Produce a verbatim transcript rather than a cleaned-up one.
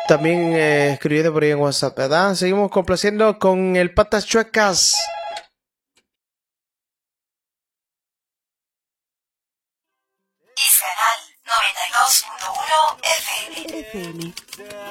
también eh, escribiendo por ahí en WhatsApp, ¿verdad? Seguimos complaciendo con el Patas Chuecas. Es Canal noventa y dos punto uno F M.